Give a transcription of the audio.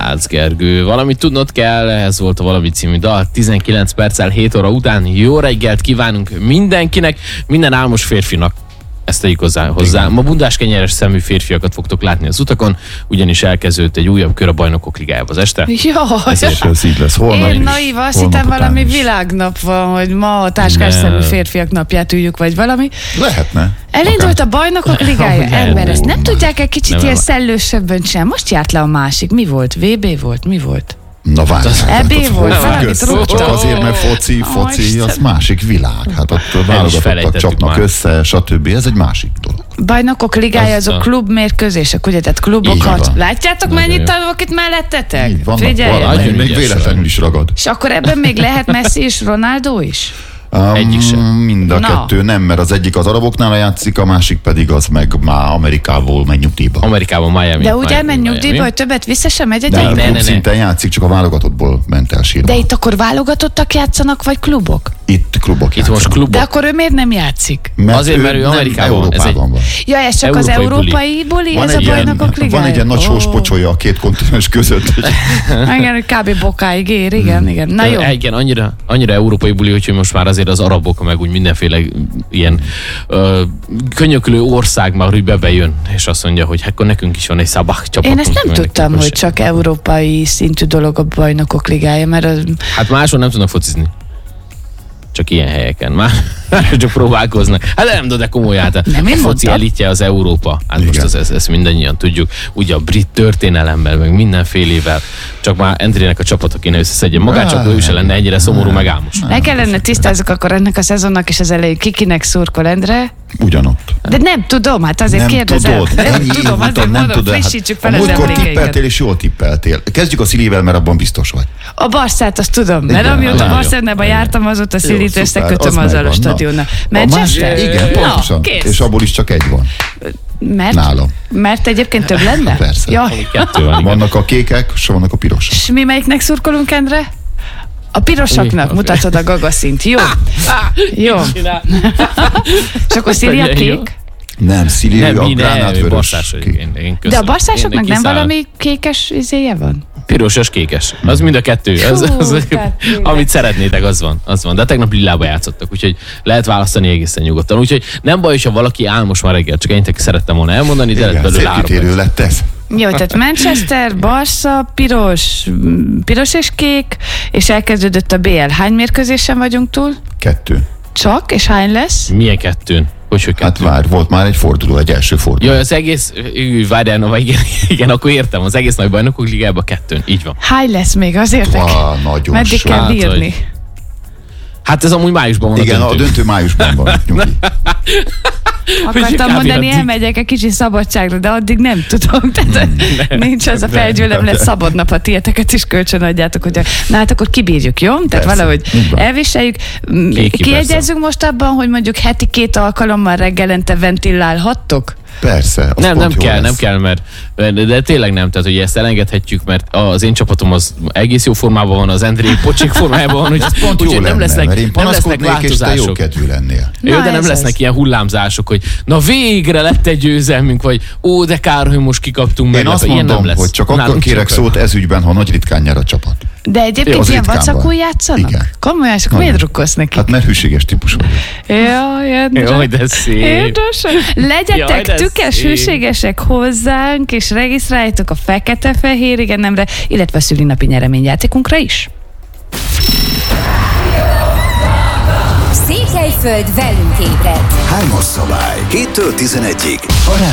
Rácz Gergő. Valamit tudnod kell, ez volt a Valami című dal. 19 perccel 7 óra után jó reggelt kívánunk mindenkinek, minden álmos férfinak. Ezt tegyük hozzá. Ma bundás kenyeres szemű férfiakat fogtok látni az utakon, ugyanis elkezdődött egy újabb kör a Bajnokok Ligájába az este. Ezért ez így lesz. Én naív, azt hittem valami világnap van, hogy ma a táskás szemű férfiak napját üljük, vagy valami. Lehetne. Elindult a Bajnokok Ligája. Ember, ezt nem tudják egy kicsit ilyen szellősebben sem. Most járt le a másik. Mi volt? VB volt? Mi volt? Na várjál. EB volt, valamit rúgtam. Csak azért, mert foci, az másik világ. Hát ott válogatottak csapnak össze, stb. Ez egy másik dolog. Bajnokok Ligája, azok klubmérkőzések, ugye? Tehát klubokat. Látjátok, mennyit tanulok itt mellettetek? Figyeljetek. Még véletlenül is ragad. És akkor ebben még lehet Messi és Ronaldo is? Egyik sem. Mind a kettő nem, mert az egyik az araboknál játszik, a másik pedig az meg már Amerikából megy nyugdíjba. Amerikában, Miami. De úgy elmegy nyugdíjba, hogy többet vissza sem megy egyébként? Nem, szinten játszik, csak a válogatottból ment el sírva. De itt akkor válogatottak játszanak, vagy klubok? Itt klubok játszanak. Most klubok. De akkor ő miért nem játszik? Azért, mert ő Amerikában van. Ja, ez csak az európai buli, ez a Bajnokok Ligája? Van egy ilyen nagy sós pocsolya a két kontinens között. Igen, hogy kb. Bokáig ér, igen. Na jó. Igen, annyira európai buli, hogy most már azért az arabok, meg úgy mindenféle ilyen könyökülő ország már úgy bejön, és azt mondja, hogy akkor nekünk is van egy Sabah csapatunk. Én ezt nem tudtam, hogy csak európai szintű dolog a Bajnokok Ligája, mert Hát máshol nem tudnak focizni. Csak ilyen helyeken. Már csak próbálkoznak. Hát nem, de komolyát. A foci elitje az Európa. Hát igen. Most ezt mindannyian tudjuk. Ugye a brit történelemmel, meg mindenfélével. Csak már Endrének a csapata kéne összeszedjen magát, csak ő se lenne ennyire szomorú, meg álmos. Ne kellene tisztázzuk akkor ennek a szezonnak és az elején kikinek szurkol, Endre? Ugyanott. De nem tudom, hát azért kérdezem. Nem tudom, azért mondom, frissítsük fel az emlékeiket. Tippeltél és jól tippeltél. Kezdjük a Szilivel, mert abban biztos vagy. A Barszát azt tudom, mert amióta Barcelonában jártam, azóta Szilit összekötöm azzal a stadionnal. Manchester? Igen, pontosan. És abból is csak egy van. Mert? Nálam. Mert egyébként több lenne? Persze. Ja. Vannak a kékek, és vannak a pirosak. És mi melyiknek szurkolunk, Endre? A pirosaknak mutatod a gagaszint. Jó. Jó. És akkor Szili a kék? Nem, Szili a gránátvörös. De a barszásoknak nem valami kékes izéje van? Pirosos, kékes. Az mind a kettő. Amit szeretnétek, az van. De tegnap lilába játszottak, úgyhogy lehet választani egészen nyugodtan. Úgyhogy nem baj, ha valaki álmos ma reggel, csak ennyit szerettem volna elmondani, de lett belőle 3 perc. Lett ez. Jó, tehát Manchester, Barca, piros és kék, és elkezdődött a BL. Hány mérkőzésen vagyunk túl? 2. Csak? És hány lesz? Milyen 2? Hát volt már egy forduló, egy első forduló. Jó, az egész, várjál, igen, akkor értem, az egész nagy Bajnokok Ligájában 2. Így van. Hány lesz még, azért? Nagyon meddig kell bírni? Hát ez amúgy májusban van. Igen, a döntő májusban van. Akartam mondani, elmegyek egy kicsi szabadságra, de addig nem tudom. Tehát nincs az a felgyőlem, lesz szabad nap, ha tieteket is kölcsön adjátok, hogy na hát akkor kibírjuk, jó? Tehát persze, valahogy elviseljük. Kiegyezzünk most abban, hogy mondjuk heti 2 alkalommal reggelente ventillálhattok? Persze. Nem kell, mert de tényleg nem, tehát ugye ezt elengedhetjük, mert az én csapatom az egész jó formában van, az Endré pocsik formájában van, úgyhogy nem lesznek változások. Jó kedvű lennél. Jó, de nem lesznek ilyen hullámzások, hogy na végre lett egy győzelmünk, vagy ó, de kár, hogy most kikaptunk meg. Én azt mondom, hogy csak akkor kérek szót ez ügyben, ha nagy ritkán nyer a csapat. De egyébként ilyen vacakul játszanak? Igen. Komolyan, és akkor miért drukkolsz nekik? Hát mert hűséges típus vagyok. Jaj, de szép. Legyetek tükes hűségesek hozzánk, és regisztráljátok a fekete-fehér igenemre, illetve a szülinapi nyereményjátékunkra is. Székelyföld velünk ébred. 3-as szabály. 7-től 11-ig.